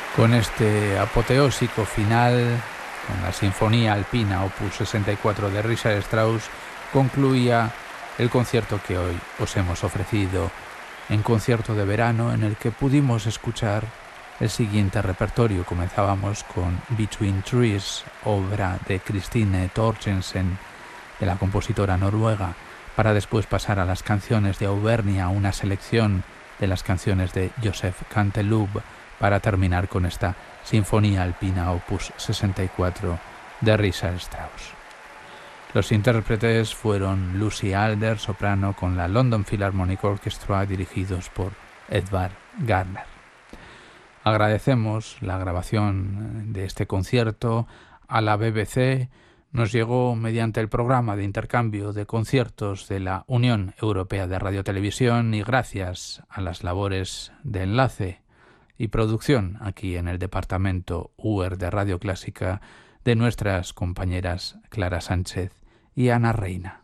Con este apoteósico final, con la Sinfonía Alpina Opus 64 de Richard Strauss, concluía el concierto que hoy os hemos ofrecido, en concierto de verano en el que pudimos escuchar el siguiente repertorio. Comenzábamos con Between Trees, obra de Christine Torgersen, de la compositora noruega, para después pasar a las canciones de Auvernia, una selección de las canciones de Joseph Canteloube, para terminar con esta Sinfonía Alpina Opus 64 de Richard Strauss. Los intérpretes fueron Lucy Alder, soprano, con la London Philharmonic Orchestra, dirigidos por Edvard Garner. Agradecemos la grabación de este concierto a la BBC. Nos llegó mediante el programa de intercambio de conciertos de la Unión Europea de Radiotelevisión y gracias a las labores de enlace y producción aquí en el departamento UR de Radio Clásica de nuestras compañeras Clara Sánchez y Ana Reina.